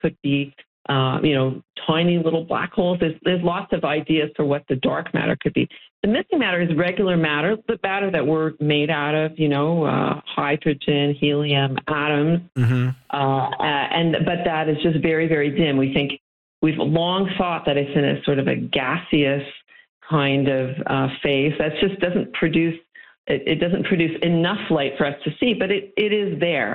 could be, tiny little black holes. There's lots of ideas for what the dark matter could be. The missing matter is regular matter, the matter that we're made out of, hydrogen, helium, atoms, but that is just very, very dim. We've long thought that it's in a sort of a gaseous kind of phase that just doesn't produce enough light for us to see, but it is there.